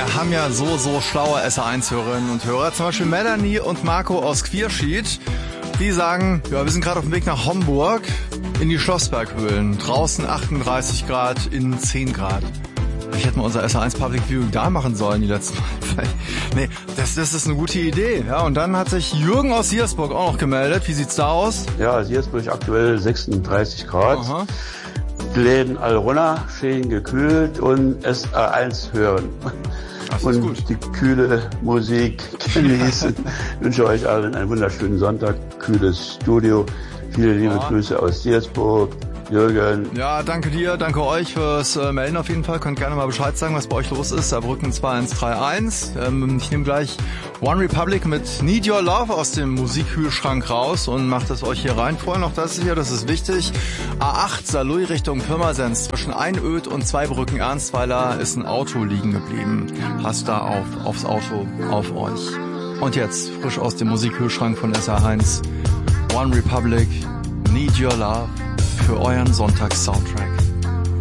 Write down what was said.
Wir haben ja so schlaue SR1-Hörerinnen und Hörer, zum Beispiel Melanie und Marco aus Quierschied. Die sagen, ja, wir sind gerade auf dem Weg nach Homburg in die Schlossberghöhlen. Draußen 38 Grad, innen 10 Grad. Ich hätte mal unser SR1 Public Viewing da machen sollen die letzten Mal. Nee, das ist eine gute Idee. Ja, und dann hat sich Jürgen aus Siersburg auch noch gemeldet. Wie sieht's da aus? Ja, Siersburg aktuell 36 Grad. Aha. Die Läden alle runter, schön gekühlt und SR1 hören. Das ist und gut. Die kühle Musik genießen. Ich wünsche euch allen einen wunderschönen Sonntag, kühles Studio. Viele liebe Grüße aus Siersburg. Jürgen. Ja, danke dir, danke euch fürs Melden auf jeden Fall. Könnt gerne mal Bescheid sagen, was bei euch los ist. Saarbrücken 2131. Ich nehme gleich One Republic mit Need Your Love aus dem Musikkühlschrank raus und macht das euch hier rein. Vorher noch das hier, das ist wichtig. A8 Saarlouis Richtung Pirmasens. Zwischen Einöd und Zweibrücken Ernstweiler ist ein Auto liegen geblieben. Passt da aufs Auto, auf euch. Und jetzt frisch aus dem Musikkühlschrank von SR1. One Republic, Need Your Love. Für euren Sonntags-Soundtrack.